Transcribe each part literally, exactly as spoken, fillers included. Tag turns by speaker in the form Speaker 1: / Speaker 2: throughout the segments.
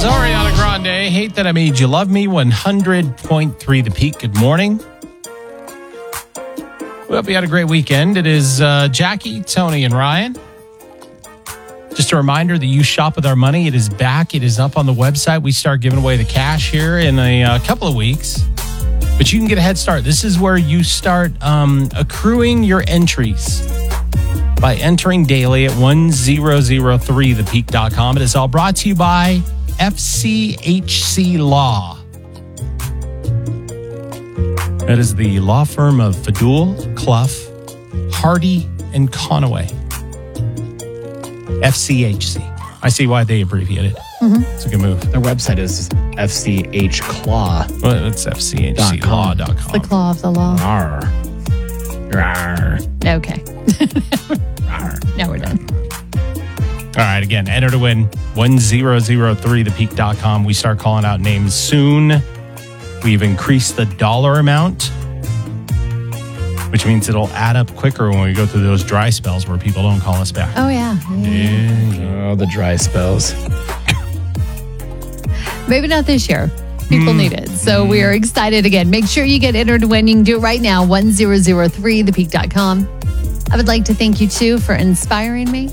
Speaker 1: is Ariana Grande. Hate That I Made You Love Me. one hundred point three The Peak. Good morning. We hope you had a great weekend. It is uh, Jackie, Tony, and Ryan. Just a reminder that you shop with our money. It is back. It is up on the website. We start giving away the cash here in a uh, couple of weeks. But you can get a head start. This is where you start um, accruing your entries by entering daily at one thousand three the peak dot com. It is all brought to you by F C H C Law. That is the law firm of Fadul, Clough, Hardy, and Conaway. F C H C. I see why they abbreviate it. Mm-hmm. It's a good move.
Speaker 2: Their website is F C H Claw.
Speaker 1: Well, it's F C H C law dot com.
Speaker 3: The claw of the law.
Speaker 2: Arr. Arr.
Speaker 3: Okay.
Speaker 2: Arr.
Speaker 3: Now we're done.
Speaker 1: All right, again, enter to win one thousand three the peak dot com. We start calling out names soon. We've increased the dollar amount, which means it'll add up quicker when we go through those dry spells where people don't call us back.
Speaker 3: Oh, yeah. yeah.
Speaker 1: Yeah, yeah.
Speaker 2: Oh, the dry spells.
Speaker 3: Maybe not this year. People
Speaker 1: Mm.
Speaker 3: need it. So we are excited again. Make sure you get entered to win. You can do it right now. one thousand three the peak dot com. I would like to thank you, too, for inspiring me.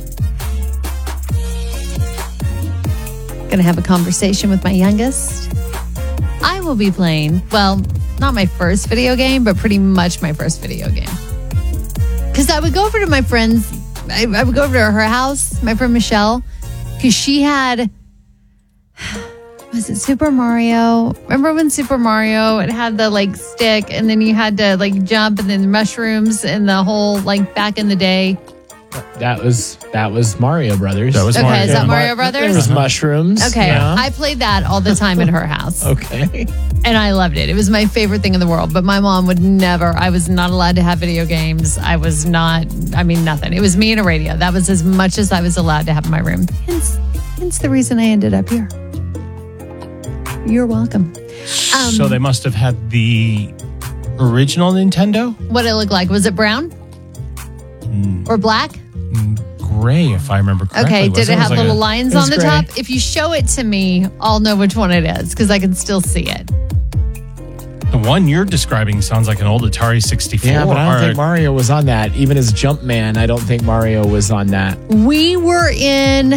Speaker 3: Going to have a conversation with my youngest. I will be playing, well, not my first video game, but pretty much my first video game. Because I would go over to my friend's, I, I would go over to her house, my friend Michelle, because she had, was it Super Mario? Remember when Super Mario, it had the like stick and then you had to like jump and then mushrooms and the whole like back in the day.
Speaker 2: That was that was Mario Brothers.
Speaker 1: That was
Speaker 3: Okay,
Speaker 1: Mario.
Speaker 3: is that Mario
Speaker 2: There
Speaker 3: Brothers?
Speaker 2: was mushrooms.
Speaker 3: Okay,
Speaker 2: Yeah.
Speaker 3: I played that all the time at her house.
Speaker 2: Okay.
Speaker 3: And I loved it. It was my favorite thing in the world. But my mom would never, I was not allowed to have video games. I was not, I mean, nothing. It was me and a radio. That was as much as I was allowed to have in my room. Hence, hence the reason I ended up here. You're welcome. Um,
Speaker 1: So they must have had the original Nintendo?
Speaker 3: What it looked like? Was it brown? Or black?
Speaker 1: Gray, if I remember correctly.
Speaker 3: Okay, did
Speaker 1: wasn't
Speaker 3: it have
Speaker 1: was like
Speaker 3: little
Speaker 1: a-
Speaker 3: lines
Speaker 2: It was
Speaker 3: on the
Speaker 2: gray.
Speaker 3: top? If you show it to me, I'll know which one it is because I can still see it.
Speaker 1: The one you're describing sounds like an old Atari sixty-four.
Speaker 2: Yeah, but I don't
Speaker 1: or-
Speaker 2: think Mario was on that. Even as Jumpman, I don't think Mario was on that.
Speaker 3: We were in,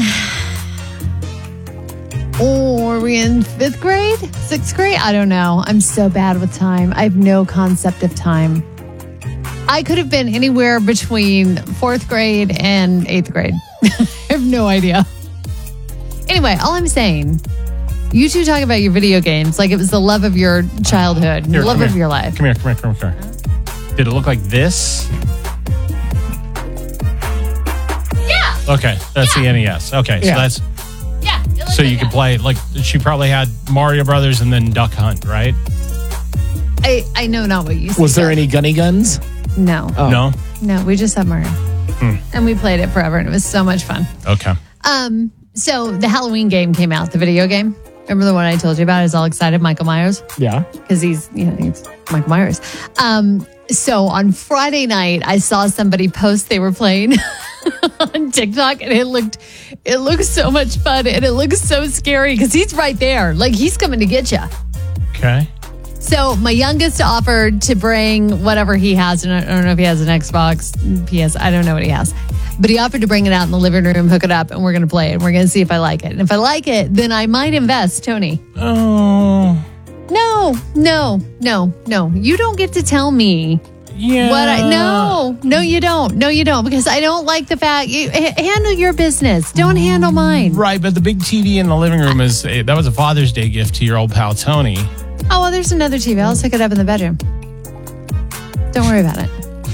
Speaker 3: oh, were we in fifth grade? Sixth grade? I don't know. I'm so bad with time. I have no concept of time. I could have been anywhere between fourth grade and eighth grade. I have no idea. Anyway, all I'm saying, you two talk about your video games like it was the love of your childhood,
Speaker 1: Here,
Speaker 3: love
Speaker 1: come
Speaker 3: of
Speaker 1: here.
Speaker 3: your life.
Speaker 1: Come here, come here, come here, come here. Did it look like this?
Speaker 3: Yeah,
Speaker 1: Okay, that's the N E S. Okay, so
Speaker 2: Yeah.
Speaker 1: that's
Speaker 3: yeah. it looked
Speaker 1: so
Speaker 3: like
Speaker 1: you could
Speaker 3: that.
Speaker 1: play like she probably had Mario Brothers and then Duck Hunt, right?
Speaker 3: I, I know not what you said.
Speaker 2: Was there any gunny guns?
Speaker 3: No.
Speaker 2: Oh.
Speaker 1: No.
Speaker 3: No, we just had Mario.
Speaker 1: Hmm.
Speaker 3: And we played it forever and it was so much fun.
Speaker 1: Okay.
Speaker 3: Um, so the Halloween game came out, the video game. Remember the one I told you about? I was all excited, Michael Myers,
Speaker 2: Yeah.
Speaker 3: because he's, you know, he's Michael Myers. Um, so on Friday night, I saw somebody post they were playing on TikTok and it looked, it looked so much fun and it looks so scary because he's right there. Like he's coming to get you.
Speaker 1: Okay.
Speaker 3: So my youngest offered to bring whatever he has. And I don't know if he has an Xbox, P S. I don't know what he has. But he offered to bring it out in the living room, hook it up, and we're going to play it. And we're going to see if I like it. And if I like it, then I might invest, Tony.
Speaker 1: Oh.
Speaker 3: No, no, no, no. You don't get to tell me
Speaker 1: Yeah.
Speaker 3: what I... No, no, you don't. No, you don't. Because I don't like the fact... You, h- handle your business. Don't handle mine.
Speaker 1: Right, but the big T V in the living room is eh, that was a Father's Day gift to your old pal Tony.
Speaker 3: Oh, well, there's another T V. I'll hook it up in the bedroom. Don't worry about it.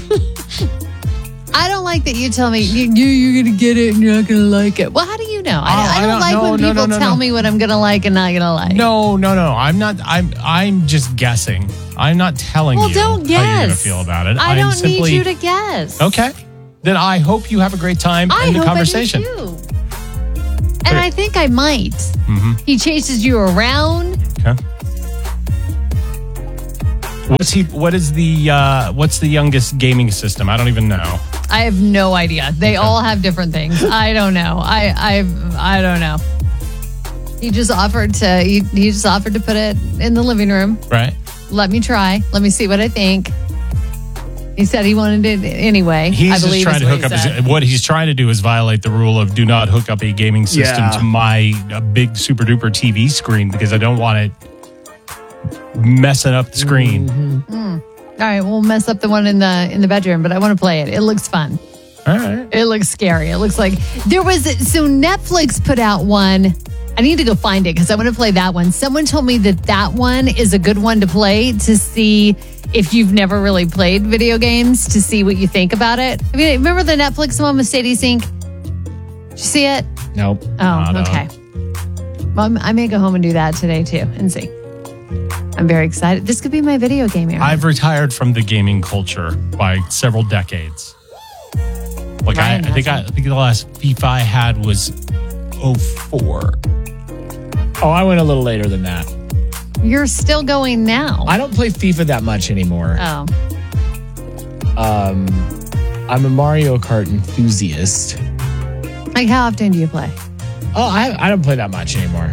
Speaker 3: I don't like that you tell me you, you, you're going to get it and you're not going to like it. Well, how do you know? I,
Speaker 1: Oh,
Speaker 3: I
Speaker 1: I
Speaker 3: don't
Speaker 1: don't-
Speaker 3: like
Speaker 1: no,
Speaker 3: when
Speaker 1: no,
Speaker 3: people
Speaker 1: no, no,
Speaker 3: tell
Speaker 1: no.
Speaker 3: me what I'm going to like and not going to like.
Speaker 1: No, no, no. I'm not. I'm. I'm just guessing. I'm not telling
Speaker 3: Well,
Speaker 1: you
Speaker 3: don't
Speaker 1: how you're going to
Speaker 3: guess.
Speaker 1: feel about it.
Speaker 3: I
Speaker 1: I'm
Speaker 3: don't
Speaker 1: simply,
Speaker 3: need you to guess.
Speaker 1: Okay. Then I hope you have a great time
Speaker 3: I
Speaker 1: in the
Speaker 3: hope
Speaker 1: conversation.
Speaker 3: I do too. And I think I might.
Speaker 1: Mm-hmm.
Speaker 3: He chases you around.
Speaker 1: Okay. What's he? What is the? Uh, what's the youngest gaming system? I don't even know.
Speaker 3: I have no idea. They all have different things. I don't know. I I I don't know. He just offered to. He, he just offered to put it in the living room.
Speaker 1: Right.
Speaker 3: Let me try. Let me see what I think. He said he wanted it anyway.
Speaker 1: He's
Speaker 3: I
Speaker 1: just
Speaker 3: believe
Speaker 1: trying
Speaker 3: is
Speaker 1: to
Speaker 3: what
Speaker 1: hook
Speaker 3: he
Speaker 1: up.
Speaker 3: said.
Speaker 1: His, what he's trying to do is violate the rule of do not hook up a gaming system
Speaker 2: Yeah.
Speaker 1: to my uh, big super duper T V screen because I don't want it messing up the screen.
Speaker 3: All right, we'll mess up the one in the in the bedroom, but I want to play it. It looks fun.
Speaker 1: All right.
Speaker 3: It looks scary. It looks like there was so Netflix put out one. I need to go find it because I want to play that one. Someone told me that that one is a good one to play to see if you've never really played video games to see what you think about it. I mean, remember the Netflix one with Sadie Sink? Did you see it?
Speaker 2: Nope.
Speaker 3: Oh,
Speaker 1: No, no.
Speaker 3: okay. Well, I may go home and do that today too and see. I'm very excited. This could be my video game era.
Speaker 1: I've retired from the gaming culture by several decades. Like I, I
Speaker 3: Ryan
Speaker 1: think I, I
Speaker 3: hasn't.
Speaker 1: think the last FIFA I had was oh four.
Speaker 2: Oh, I went a little later than that.
Speaker 3: You're still going now.
Speaker 2: I don't play FIFA that much anymore.
Speaker 3: oh.
Speaker 2: Um, I'm a Mario Kart enthusiast.
Speaker 3: Like, how often do you play?
Speaker 2: Oh, I, I don't play that much anymore.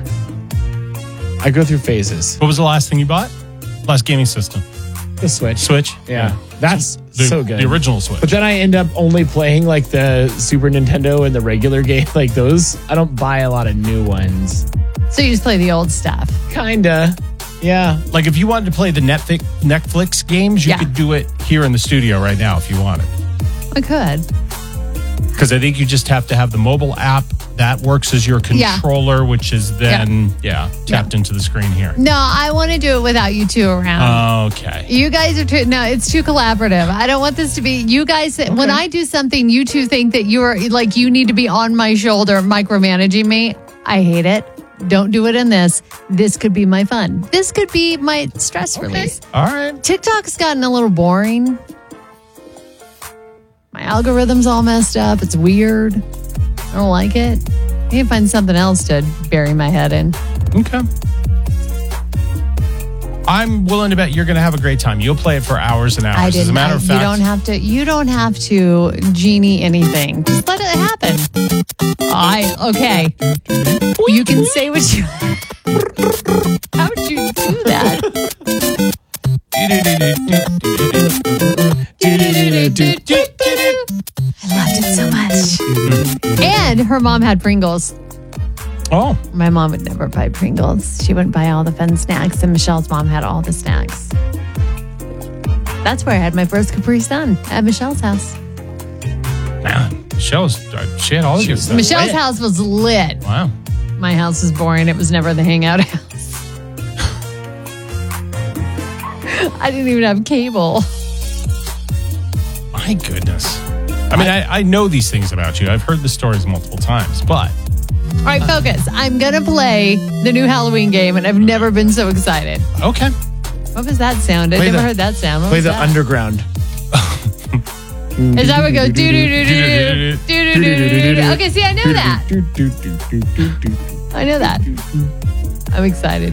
Speaker 2: I go through phases.
Speaker 1: What was the last thing you bought? Last gaming system?
Speaker 2: The Switch.
Speaker 1: Switch?
Speaker 2: Yeah, that's
Speaker 1: The,
Speaker 2: so good.
Speaker 1: The original Switch.
Speaker 2: But then I end up only playing like the Super Nintendo and the regular game, like those. I don't buy a lot of new ones.
Speaker 3: So you just play the old stuff.
Speaker 2: Kinda. Yeah.
Speaker 1: Like if you wanted to play the Netflix Netflix games, you
Speaker 3: Yeah.
Speaker 1: could do it here in the studio right now if you wanted.
Speaker 3: I could.
Speaker 1: Because I think you just have to have the mobile app that works as your
Speaker 3: Yeah.
Speaker 1: controller, which is then yeah, tapped into the screen here.
Speaker 3: No, I want to do it without you two around.
Speaker 1: Okay.
Speaker 3: You guys are too, no, it's too collaborative. I don't want this to be, you guys, when I do something, you two think that you're like, you need to be on my shoulder micromanaging me. I hate it. Don't do it in this. This could be my fun. This could be my stress release.
Speaker 1: All right.
Speaker 3: TikTok's gotten a little boring. My algorithm's all messed up. It's weird. I don't like it. I need to find something else to bury my head in.
Speaker 1: Okay. I'm willing to bet you're going to have a great time. You'll play it for hours and hours.
Speaker 3: I
Speaker 1: As a
Speaker 3: didn't.
Speaker 1: matter
Speaker 3: I-
Speaker 1: of fact,
Speaker 3: you don't have to. You don't have to genie anything. Just let it happen. I okay. You can say what you. How would you do that? I loved it so much. And her mom had Pringles.
Speaker 1: Oh,
Speaker 3: My mom would never buy Pringles. She wouldn't buy all the fun snacks, and Michelle's mom had all the snacks. That's where I had my first Capri Sun, at Michelle's house.
Speaker 1: man. Michelle's, she had all the good stuff.
Speaker 3: Michelle's house was lit.
Speaker 1: Wow.
Speaker 3: My house was boring. It was never the hangout house. I didn't even have cable.
Speaker 1: My goodness. I mean, I, I know these things about you. I've heard the stories multiple times, but
Speaker 3: All right, focus. I'm going to play the new Halloween game, and I've never been so excited.
Speaker 1: okay.
Speaker 3: What was that sound? I
Speaker 2: Play
Speaker 3: never
Speaker 2: the-
Speaker 3: heard that sound. What
Speaker 2: Play
Speaker 3: was
Speaker 2: the
Speaker 3: that?
Speaker 2: underground.
Speaker 3: Is that where it goes? Do, do, do, do, do, do, do, do, do, do. Okay, see, I know that. I know that. I'm excited.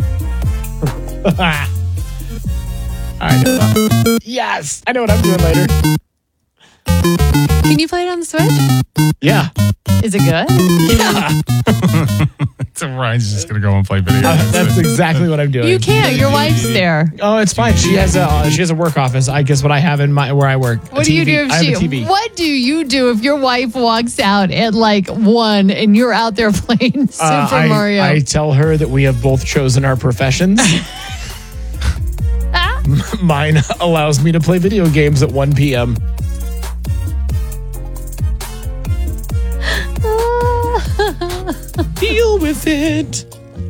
Speaker 2: I know that. Yes. I know what I'm doing later.
Speaker 3: Can you play it on the Switch?
Speaker 2: Yeah.
Speaker 3: Is it good?
Speaker 2: Yeah.
Speaker 1: So Ryan's just going to go and play video
Speaker 2: Uh,
Speaker 1: games.
Speaker 2: that's exactly what I'm doing.
Speaker 3: You can't. Your wife's there.
Speaker 2: Oh, it's fine. She has a she has a work office. I guess what I have in my where I work.
Speaker 3: What do you do if
Speaker 2: I have
Speaker 3: she?
Speaker 2: a T V.
Speaker 3: What do you do if your wife walks out at like one and you're out there playing Super
Speaker 2: Uh, I,
Speaker 3: Mario?
Speaker 2: I tell her that we have both chosen our professions.
Speaker 3: Ah?
Speaker 2: Mine allows me to play video games at one p.m. Deal with it.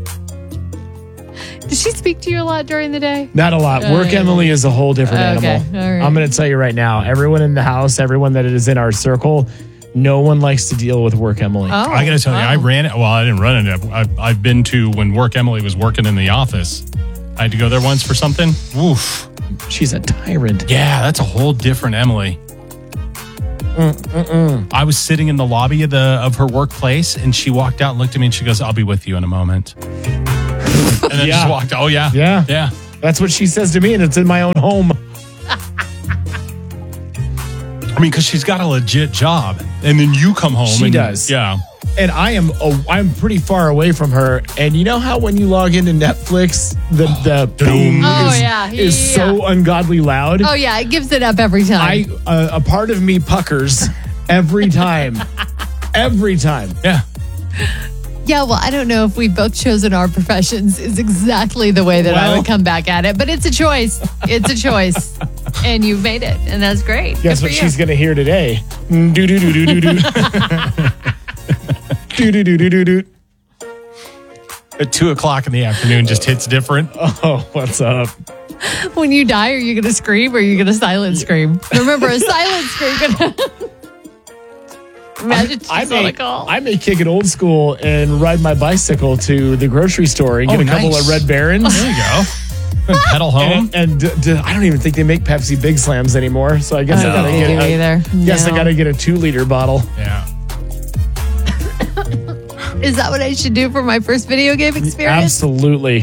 Speaker 3: Does she speak to you a lot during the day?
Speaker 2: Not a lot. Work
Speaker 3: Uh,
Speaker 2: Emily is a whole different
Speaker 3: okay,
Speaker 2: animal.
Speaker 3: all right.
Speaker 2: I'm going to tell you right now. Everyone in the house, everyone that is in our circle, no one likes to deal with Work Emily.
Speaker 3: Oh,
Speaker 1: I got to tell you, I
Speaker 3: oh.
Speaker 1: ran it. Well, I didn't run it. I've, I've been to when Work Emily was working in the office. I had to go there once for something. Woof.
Speaker 2: She's a tyrant.
Speaker 1: Yeah, that's a whole different Emily.
Speaker 2: Mm-mm.
Speaker 1: I was sitting in the lobby of the of her workplace, and she walked out and looked at me, and she goes, "I'll be with you in a moment." And then
Speaker 2: Yeah.
Speaker 1: just walked. Oh yeah,
Speaker 2: Yeah.
Speaker 1: yeah.
Speaker 2: That's what she says to me, and it's in my own home.
Speaker 1: I mean, because she's got a legit job, and then you come home.
Speaker 2: She
Speaker 1: and,
Speaker 2: does.
Speaker 1: Yeah.
Speaker 2: and I am a, I'm pretty far away from her. And you know how when you log into Netflix, the the boom
Speaker 3: Oh,
Speaker 2: is,
Speaker 3: yeah.
Speaker 2: is
Speaker 3: Yeah.
Speaker 2: so ungodly loud.
Speaker 3: Oh, yeah. It gives it up every time.
Speaker 2: I uh, a part of me puckers every time, every time.
Speaker 1: Yeah.
Speaker 3: Yeah, well, I don't know if we've both chosen our professions is exactly the way that I
Speaker 2: Well-
Speaker 3: would come back at it, but it's a choice. It's a choice. And you've made it, and that's great.
Speaker 2: Guess
Speaker 3: Good
Speaker 2: what
Speaker 3: for
Speaker 2: she's
Speaker 3: you.
Speaker 2: gonna hear today? Do do do do do do. Do do do do do do.
Speaker 1: At two o'clock in the afternoon just hits different.
Speaker 2: Oh, what's up?
Speaker 3: When you die, are you going to scream or are you going to silent scream? Remember, a silent scream. Imagine she's
Speaker 2: I
Speaker 3: on
Speaker 2: may,
Speaker 3: a call.
Speaker 2: I may kick it old school and ride my bicycle to the grocery store and get
Speaker 1: Oh,
Speaker 2: a couple
Speaker 1: nice.
Speaker 2: of Red Barons.
Speaker 1: There you go. And pedal home.
Speaker 2: And, and d- d- I don't even think they make Pepsi Big Slams anymore. So I guess
Speaker 3: I
Speaker 2: I
Speaker 3: don't
Speaker 2: gotta
Speaker 3: think
Speaker 2: get.
Speaker 3: they do
Speaker 2: a-
Speaker 3: either.
Speaker 2: Guess I
Speaker 3: No.
Speaker 2: gotta get a two liter bottle.
Speaker 1: Yeah.
Speaker 3: Is that what I should do for my first video game experience?
Speaker 2: Absolutely.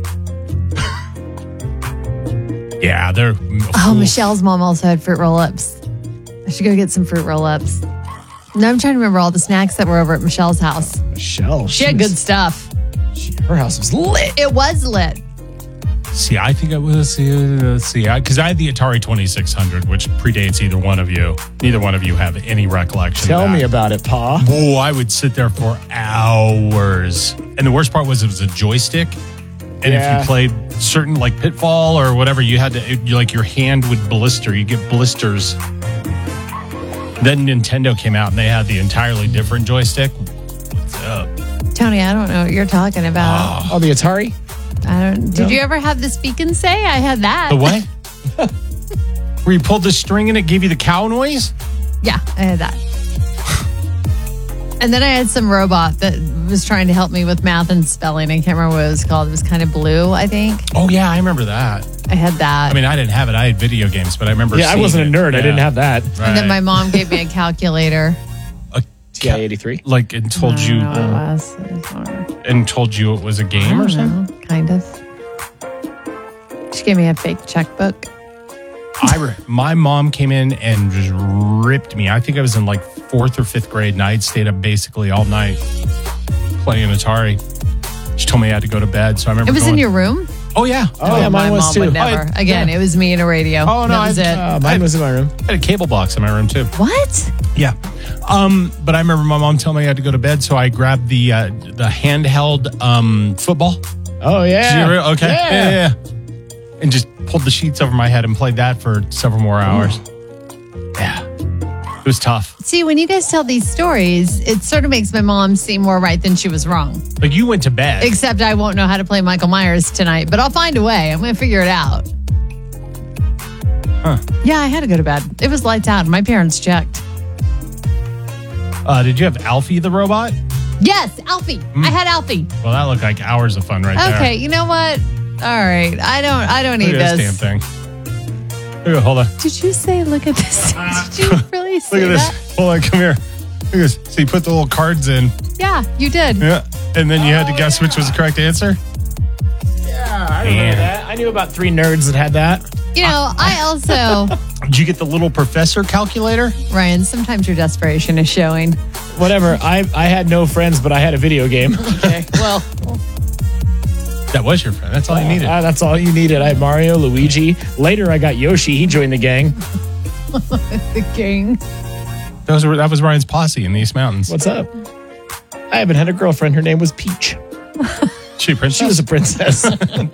Speaker 1: Yeah, they're.
Speaker 3: Oh, Michelle's mom also had fruit roll-ups. I should go get some fruit roll-ups. No, I'm trying to remember all the snacks that were over at Michelle's house.
Speaker 2: Michelle.
Speaker 3: She had good stuff.
Speaker 2: She, her house was lit.
Speaker 3: It was lit.
Speaker 1: See, I think I was. See, let's see, because I, I had the Atari twenty-six hundred, which predates either one of you. Neither one of you have any recollection.
Speaker 2: Tell
Speaker 1: of that.
Speaker 2: me about it, Pa.
Speaker 1: Oh, I would sit there for hours. And the worst part was it was a joystick. And
Speaker 2: Yeah.
Speaker 1: if you played certain like Pitfall or whatever, you had to, it, you, like your hand would blister. You get blisters. Then Nintendo came out and they had the entirely different joystick. What's up?
Speaker 3: Tony, I don't know what you're talking about.
Speaker 2: Oh, the Atari?
Speaker 3: I don't. Did
Speaker 2: No.
Speaker 3: you ever have the speak and say? I had that.
Speaker 1: The what? Where you pulled the string and it gave you the cow noise?
Speaker 3: Yeah, I had that. And then I had some robot that was trying to help me with math and spelling. I can't remember what it was called. It was kind of blue, I think.
Speaker 1: Oh, yeah, I remember that.
Speaker 3: I had that.
Speaker 1: I mean, I didn't have it. I had video games, but I remember
Speaker 2: Yeah, I
Speaker 1: seeing
Speaker 2: wasn't a
Speaker 1: it.
Speaker 2: nerd. I
Speaker 1: Yeah.
Speaker 2: didn't have that.
Speaker 1: Right.
Speaker 3: and then my mom gave me a calculator.
Speaker 1: A
Speaker 2: T I eighty-three.
Speaker 1: like and told
Speaker 3: I
Speaker 1: you
Speaker 3: don't know what it was. I just don't remember.
Speaker 1: and told you it was a game
Speaker 3: I
Speaker 1: or
Speaker 3: don't
Speaker 1: something.
Speaker 3: know, kind of. She gave me a fake checkbook.
Speaker 1: I re- my mom came in and just ripped me. I think I was in like fourth or fifth grade, and I had stayed up basically all night playing Atari. She told me I had to go to bed, so I remember.
Speaker 3: It was in
Speaker 1: going-
Speaker 3: your room?
Speaker 1: Oh yeah.
Speaker 2: Oh, yeah,
Speaker 3: my
Speaker 2: mine was
Speaker 3: mom
Speaker 2: too.
Speaker 3: would never.
Speaker 1: Oh,
Speaker 3: Again,
Speaker 1: yeah.
Speaker 3: it was me and a radio.
Speaker 1: Oh, no,
Speaker 3: that was
Speaker 1: I-
Speaker 3: it.
Speaker 2: Uh, mine was in my room.
Speaker 1: I had a cable box in my room too.
Speaker 3: What?
Speaker 1: Yeah. Um, but I remember my mom telling me I had to go to bed, so I grabbed the uh, the handheld um, football.
Speaker 2: Oh,
Speaker 1: Did
Speaker 2: yeah.
Speaker 1: you ever- Okay.
Speaker 2: Yeah.
Speaker 1: Yeah, yeah, yeah. And just pulled the sheets over my head and played that for several more hours. Yeah. It was tough.
Speaker 3: See, when you guys tell these stories, it sort of makes my mom seem more right than she was wrong.
Speaker 1: Like you went to bed.
Speaker 3: Except I won't know how to play Michael Myers tonight, but I'll find a way. I'm going to figure it out.
Speaker 1: Huh.
Speaker 3: Yeah, I had to go to bed. It was lights out. My parents checked.
Speaker 1: Uh, did you have Alfie the robot?
Speaker 3: Yes, Alfie. I had Alfie.
Speaker 1: Well, that looked like hours of fun right there.
Speaker 3: Okay, you know what? All right. I don't I don't
Speaker 1: Look
Speaker 3: need
Speaker 1: at
Speaker 3: this.
Speaker 1: this damn thing. Here, hold on.
Speaker 3: Did you say look at this? Did you really say
Speaker 1: Look at
Speaker 3: that?
Speaker 1: this. Hold on, come here. Look at this. So you put the little cards in.
Speaker 3: Yeah, you did.
Speaker 1: Yeah. And then you had to guess which was the correct answer.
Speaker 2: Yeah, I
Speaker 1: Man.
Speaker 2: remember that. I knew about three nerds that had that.
Speaker 3: You know, I also
Speaker 1: Did you get the little professor calculator?
Speaker 3: Ryan, sometimes your desperation is showing.
Speaker 2: Whatever. I I had no friends, but I had a video game.
Speaker 3: Okay. Well,
Speaker 1: That was your friend. That's all you needed.
Speaker 2: Ah, that's all you needed. I had Mario, Luigi. Later, I got Yoshi. He joined the gang.
Speaker 3: the king.
Speaker 1: Those were that was Ryan's posse in the East Mountains.
Speaker 2: What's up? I haven't had a girlfriend. Her name was Peach.
Speaker 1: She, princess?
Speaker 2: She was a princess.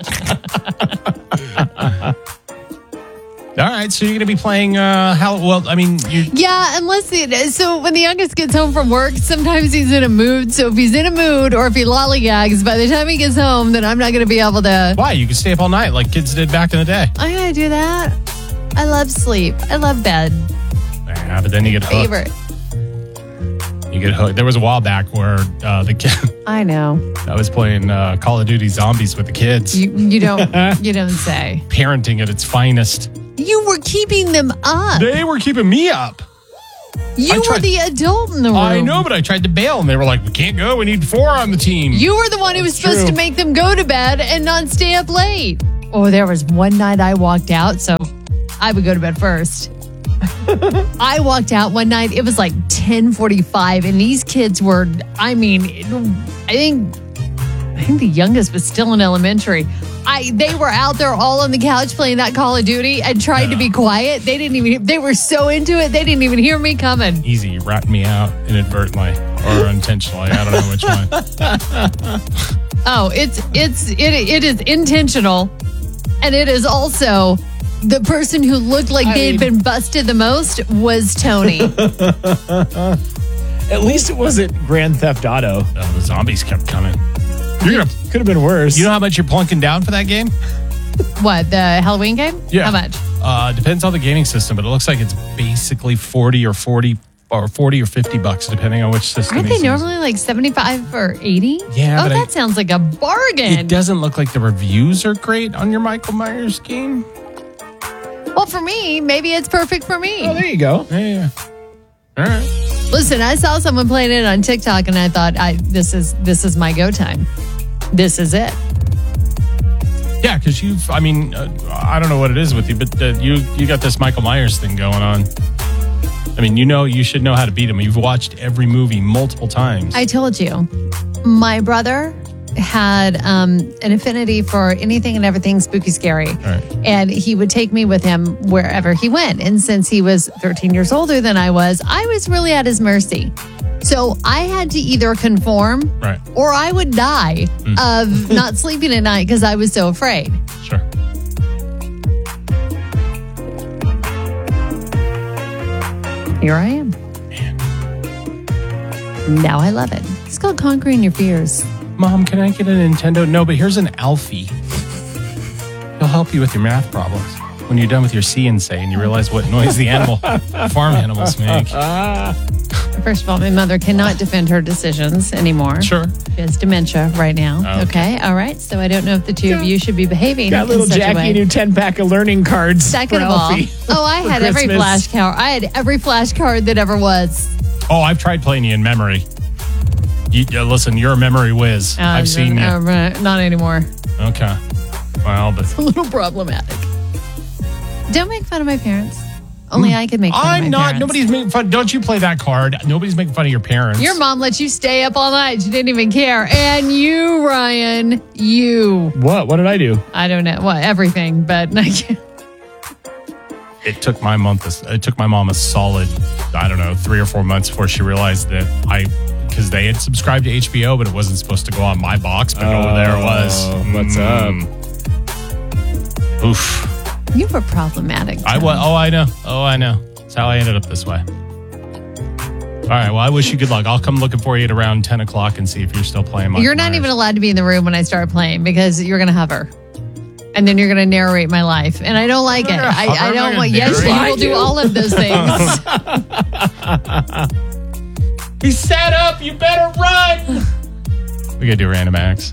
Speaker 1: All right, so you're going to be playing uh how well, I mean, you
Speaker 3: Yeah, unless it so when the youngest gets home from work, sometimes he's in a mood. So if he's in a mood or if he lollygags, by the time he gets home, then I'm not going to be able to.
Speaker 1: why? You can stay up all night like kids did back in the day.
Speaker 3: I'm going to do that. I love sleep. I love bed.
Speaker 1: Yeah, but then you get hooked.
Speaker 3: Favorite.
Speaker 1: You get hooked. There was a while back where uh, the kid
Speaker 3: I know.
Speaker 1: I was playing uh, Call of Duty Zombies with the kids.
Speaker 3: You you don't you don't say.
Speaker 1: Parenting at its finest.
Speaker 3: You were keeping them up.
Speaker 1: They were keeping me up.
Speaker 3: You
Speaker 1: I
Speaker 3: were
Speaker 1: tried-
Speaker 3: the adult in the room.
Speaker 1: I know, but I tried to bail, and they were like, "We can't go. We need four on the team."
Speaker 3: You were the one who was
Speaker 2: That's
Speaker 3: supposed
Speaker 2: true.
Speaker 3: to make them go to bed and not stay up late. Oh, there was one night I walked out, so I would go to bed first. I walked out one night. It was like ten forty-five, and these kids were, I mean, I think, I think the youngest was still in elementary. I They were out there all on the couch playing that Call of Duty and trying to be quiet. They didn't even, they were so into it, they didn't even hear me coming.
Speaker 1: Easy, you ratted me out inadvertently or intentionally. I don't know which one.
Speaker 3: Oh, it's, it's, it, it is intentional. And it is also the person who looked like
Speaker 2: I
Speaker 3: they had
Speaker 2: mean-
Speaker 3: been busted the most was Tony.
Speaker 2: At least it wasn't Grand Theft Auto.
Speaker 1: Oh, the zombies kept coming. You're gonna,
Speaker 2: Could have been worse.
Speaker 1: you know how much you're plunking down for that game?
Speaker 3: What, the Halloween game?
Speaker 1: Yeah.
Speaker 3: How much?
Speaker 1: Uh, depends on the gaming system, but it looks like it's basically forty or forty or forty or fifty bucks, depending on which system.
Speaker 3: Aren't
Speaker 1: you
Speaker 3: they
Speaker 1: use.
Speaker 3: normally like seventy-five or eighty?
Speaker 1: Yeah,
Speaker 3: Oh,
Speaker 1: but
Speaker 3: that
Speaker 1: I-
Speaker 3: sounds like a bargain.
Speaker 1: It doesn't look like the reviews are great on your Michael Myers game.
Speaker 3: Well, for me, maybe it's perfect for me.
Speaker 2: Oh, there you go.
Speaker 1: Yeah, yeah. All right.
Speaker 3: Listen, I saw someone playing it on TikTok, and I thought, I this is this is my go time. This is it.
Speaker 1: Yeah, because you've, I mean, uh, I don't know what it is with you, but uh, you you got this Michael Myers thing going on. I mean, you know, you should know how to beat him. You've watched every movie multiple times.
Speaker 3: I told you, my brother had um, an affinity for anything and everything spooky, scary.
Speaker 1: Right.
Speaker 3: And he would take me with him wherever he went. And since he was thirteen years older than I was, I was really at his mercy. So I had to either conform
Speaker 1: Right.
Speaker 3: or I would die of not sleeping at night because I was so afraid.
Speaker 1: Sure.
Speaker 3: Here I am. Now I love it. It's called conquering your fears.
Speaker 1: Mom, can I get a Nintendo? No, but here's an Alfie. He'll help you with your math problems when you're done with your see and say and you realize what noise the animal farm animals make.
Speaker 3: First of all, my mother cannot defend her decisions anymore.
Speaker 1: Sure.
Speaker 3: She has dementia right now.
Speaker 1: Okay.
Speaker 3: Okay. All right. So I don't know if the two of you should be behaving
Speaker 2: Got
Speaker 3: in
Speaker 2: little
Speaker 3: such a
Speaker 2: Jackie
Speaker 3: way.
Speaker 2: new ten pack of learning cards.
Speaker 3: Second
Speaker 2: for
Speaker 3: of all,
Speaker 2: Alfie
Speaker 3: oh, I
Speaker 2: for
Speaker 3: had every
Speaker 2: Christmas.
Speaker 3: flash card. I had every flash card that ever was.
Speaker 1: Oh, I've tried playing you in memory. You, uh, listen, you're a memory whiz.
Speaker 3: Uh,
Speaker 1: I've seen you.
Speaker 3: uh, not anymore.
Speaker 1: Okay. Well, but
Speaker 3: A little problematic. Don't make fun of my parents. Only I can make fun of my
Speaker 1: I'm not.
Speaker 3: parents.
Speaker 1: Nobody's making fun. Don't you play that card? Nobody's making fun of your parents.
Speaker 3: Your mom let you stay up all night. She didn't even care. And you, Ryan, you.
Speaker 2: What? What did I do?
Speaker 3: I don't know. What? Everything. But I can't.
Speaker 1: It took my month. It took my mom a solid, I don't know, three or four months before she realized that I, because they had subscribed to H B O, but it wasn't supposed to go on my box. But over there it was.
Speaker 2: What's
Speaker 1: Mm. Oof.
Speaker 3: You were problematic.
Speaker 1: I
Speaker 3: Tom.
Speaker 1: was. Oh, I know. Oh, I know. That's how I ended up this way. All right. Well, I wish you good luck. I'll come looking for you at around ten o'clock and see if you're still playing. Michael
Speaker 3: You're not
Speaker 1: Myers.
Speaker 3: even allowed to be in the room when I start playing because you're going to hover. And then you're going to narrate my life. And I don't like it.
Speaker 1: gonna
Speaker 3: I,
Speaker 1: hover,
Speaker 3: I
Speaker 1: I'm
Speaker 3: don't
Speaker 1: gonna
Speaker 3: want, yes,
Speaker 1: narrate.
Speaker 3: you will do all of those things.
Speaker 1: He's set up. You better run. We got to do random acts.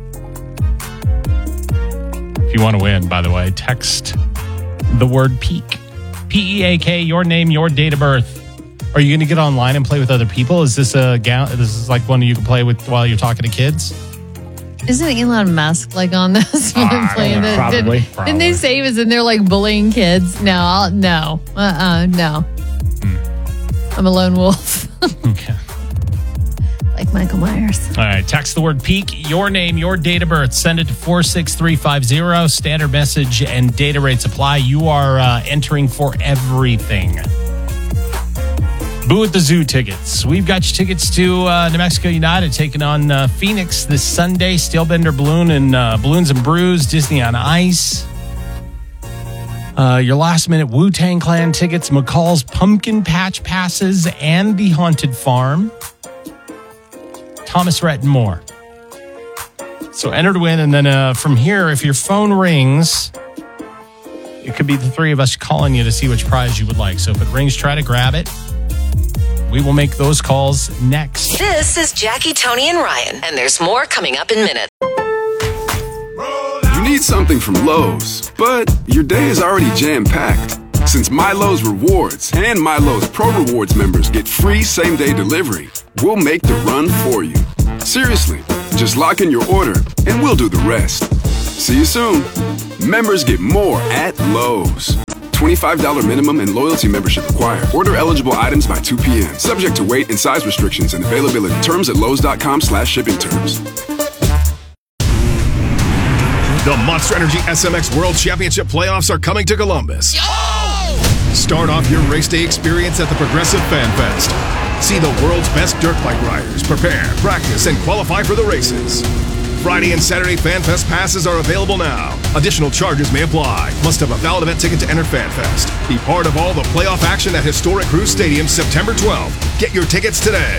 Speaker 1: If you want to win, by the way, text the word peak. P E A K, your name, your date of birth. Are you going to get online and play with other people? Is this a ga- this is like one you can play with while you're talking to kids?
Speaker 3: Isn't Elon Musk like on this one
Speaker 1: I
Speaker 3: playing
Speaker 1: don't know.
Speaker 3: the,
Speaker 2: Probably.
Speaker 3: Did, didn't they say he was in there like bullying kids? No, I'll, no, uh-uh, no. I'm a lone wolf.
Speaker 1: Okay.
Speaker 3: Like Michael Myers.
Speaker 1: All right. Text the word peak, your name, your date of birth. Send it to four six three five zero. Standard message and data rates apply. You are uh, entering for everything. Boo at the Zoo tickets. We've got your tickets to uh, New Mexico United taking on uh, Phoenix this Sunday. Steelbender Balloon and uh, Balloons and Brews, Disney on Ice. Uh, your last minute Wu-Tang Clan tickets, McCall's Pumpkin Patch Passes, and the Haunted Farm. Thomas Rhett and more. So enter to win, and then uh, from here, if your phone rings, it could be the three of us calling you to see which prize you would like. So if it rings, try to grab it. We will make those calls next.
Speaker 4: This is Jackie, Tony, and Ryan, and there's more coming up in minutes.
Speaker 5: You need something from Lowe's, but your day is already jam-packed. Since MyLowe's Rewards and MyLowe's Pro Rewards members get free same-day delivery, we'll make the run for you. Seriously, just lock in your order and we'll do the rest. See you soon. Members get more at Lowe's. twenty-five dollars minimum and loyalty membership required. Order eligible items by two p.m. Subject to weight and size restrictions and availability. Terms at Lowe's.com slash shipping terms.
Speaker 6: The Monster Energy S M X World Championship playoffs are coming to Columbus. Oh! Start off your race day experience at the Progressive Fan Fest. See the world's best dirt bike riders prepare, practice, and qualify for the races. Friday and Saturday Fan Fest passes are available now. Additional charges may apply. Must have a valid event ticket to enter Fan Fest. Be part of all the playoff action at Historic Cruise Stadium September twelfth. Get your tickets today.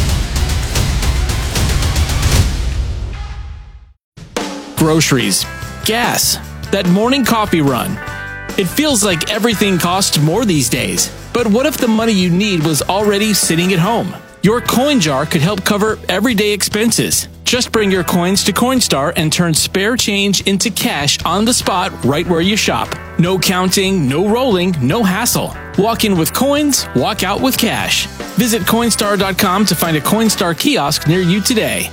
Speaker 7: Groceries, gas, that morning coffee run. It feels like everything costs more these days. But what if the money you need was already sitting at home? Your coin jar could help cover everyday expenses. Just bring your coins to Coinstar and turn spare change into cash on the spot right where you shop. No counting, no rolling, no hassle. Walk in with coins, walk out with cash. Visit Coinstar dot com to find a Coinstar kiosk near you today.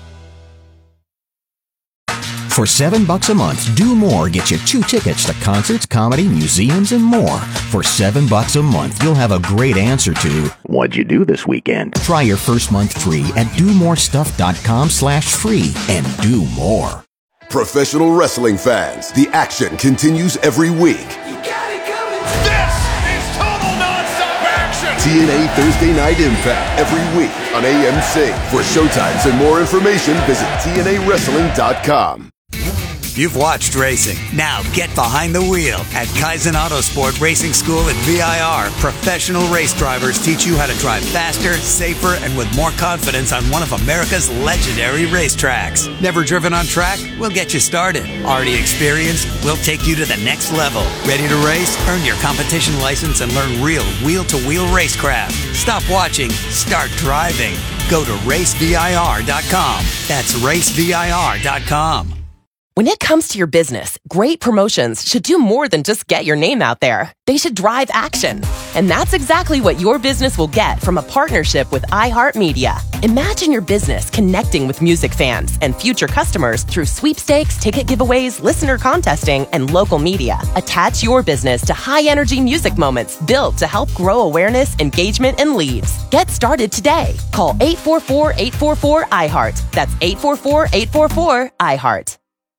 Speaker 8: For seven bucks a month, Do More gets you two tickets to concerts, comedy, museums, and more. For seven bucks a month, you'll have a great answer to, what'd you do this weekend? Try your first month free at do more stuff dot com slash free and do more.
Speaker 9: Professional wrestling fans, the action continues every week.
Speaker 10: You got it coming. This is total nonstop action.
Speaker 9: T N A Thursday Night Impact every week on A M C. For showtimes and more information, visit T N A wrestling dot com.
Speaker 11: You've watched racing. Now get behind the wheel. At Kaizen Autosport Racing School at V I R, professional race drivers teach you how to drive faster, safer, and with more confidence on one of America's legendary racetracks. Never driven on track? We'll get you started. Already experienced? We'll take you to the next level. Ready to race? Earn your competition license and learn real wheel-to-wheel racecraft. Stop watching. Start driving. Go to race V I R dot com. That's race V I R dot com.
Speaker 12: When it comes to your business, great promotions should do more than just get your name out there. They should drive action. And that's exactly what your business will get from a partnership with iHeartMedia. Imagine your business connecting with music fans and future customers through sweepstakes, ticket giveaways, listener contesting, and local media. Attach your business to high-energy music moments built to help grow awareness, engagement, and leads. Get started today. Call eight four four, eight four four, I heart. That's eight four four, eight four four, I heart.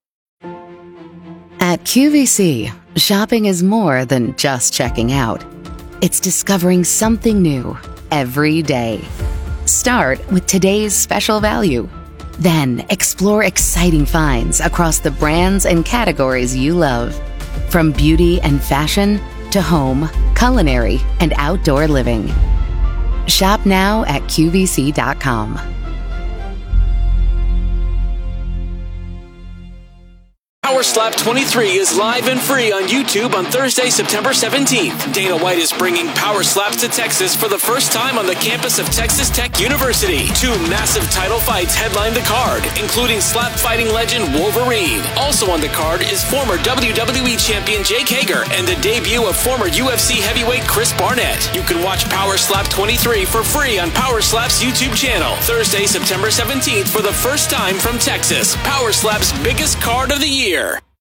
Speaker 13: At Q V C, shopping is more than just checking out. It's discovering something new every day. Start with today's special value. Then explore exciting finds across the brands and categories you love. From beauty and fashion to home, culinary, and outdoor living. Shop now at Q V C dot com.
Speaker 7: Power Slap twenty-three is live and free on YouTube on Thursday, September seventeenth. Dana White is bringing Power Slaps to Texas for the first time on the campus of Texas Tech University. Two massive title fights headline the card, including slap fighting legend Wolverine. Also on the card is former W W E champion Jake Hager and the debut of former U F C heavyweight Chris Barnett. You can watch Power Slap twenty-three for free on Power Slap's YouTube channel. Thursday, September seventeenth for the first time from Texas. Power Slap's biggest card of the year.